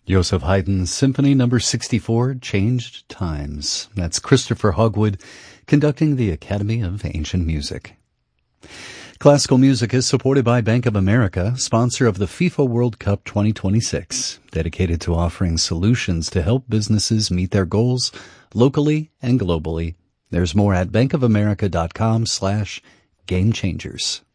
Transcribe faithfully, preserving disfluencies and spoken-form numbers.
Joseph Haydn's Symphony Number sixty-four, Changed Times. That's Christopher Hogwood conducting the Academy of Ancient Music. Classical music is supported by Bank of America, sponsor of the FIFA World Cup twenty twenty-six, dedicated to offering solutions to help businesses meet their goals locally and globally. There's more at bankofamerica.com slash game changers.